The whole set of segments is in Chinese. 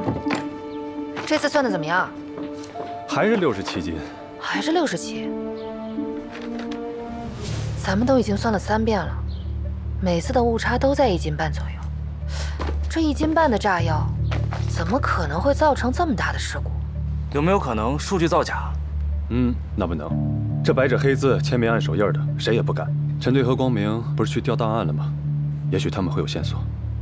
这次算的怎么样？ 还是67斤。 还是67。咱们都已经算了3遍了，每次的误差都在1斤半左右。这1斤半的炸药，怎么可能会造成这么大的事故？ 有没有可能数据造假？ 那不能，这白纸黑字、签名按手印的，谁也不敢。陈队和光明不是去调档案了吗？也许他们会有线索。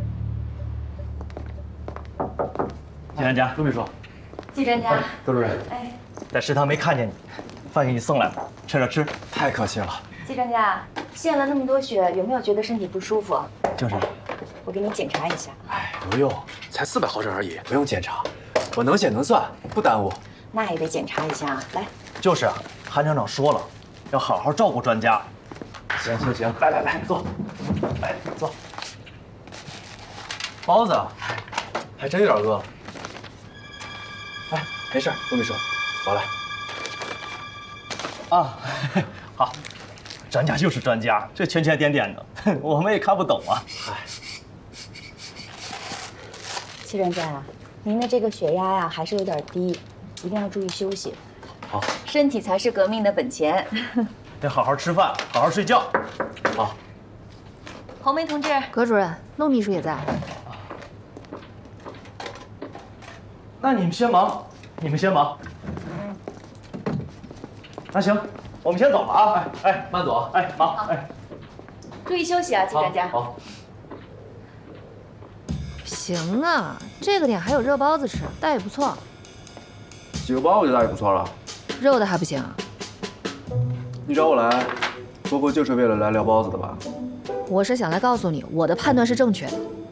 季专家，陆秘书， 季专家， 周主任， 哎， 在食堂没看见你，饭给你送来了，吃着吃。太客气了。 季专家，献了那么多血，有没有觉得身体不舒服？ 就是， 我给你检查一下。 哎，不用，才400毫升而已，不用检查，我能写能算，不耽误。 那也得检查一下，来。 就是啊，韩厂长说了，要好好照顾专家。行行行，来坐，来坐。包子，还真有点饿了。哎，没事，陆秘书，我来。啊，好，专家就是专家，这圈圈点点的，我们也看不懂啊。哎， 季专家，您的这个血压呀还是有点低，一定要注意休息。 好， 身体才是革命的本钱。 得好好吃饭，好好睡觉。好。 红梅同志， 葛主任，陆秘书也在。 那你们先忙，你们先忙。那行，我们先走了啊！哎，慢走，哎，忙，哎， 注意休息啊，季专家。 好。 行啊，这个点还有热包子吃，倒也不错。 几个包我觉得也不错了。 肉的还不行啊？ 你找我来，不会就是为了来聊包子的吧？ 我是想来告诉你，我的判断是正确的。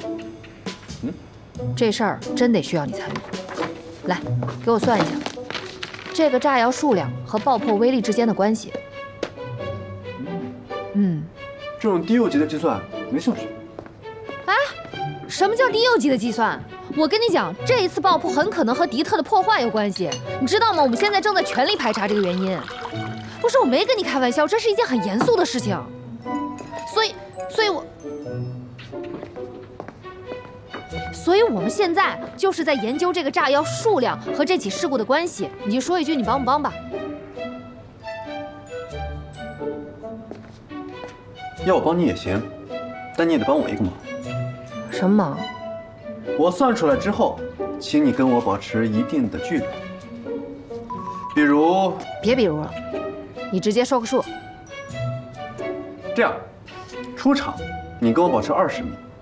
这事儿真得需要你参与。来，给我算一下，这个炸药数量和爆破威力之间的关系。 这种低幼级的计算没兴趣。 什么叫低幼级的计算？我跟你讲，这一次爆破很可能和迪特的破坏有关系，你知道吗？我们现在正在全力排查这个原因。不是，我没跟你开玩笑，这是一件很严肃的事情。所以我们现在就是在研究这个炸药数量和这起事故的关系。你就说一句，你帮不帮吧？ 要我帮你也行，但你也得帮我一个忙。 什么忙？ 我算出来之后，请你跟我保持一定的距离。比如， 别比如了，你直接说个数。 这样，出场你跟我保持20米，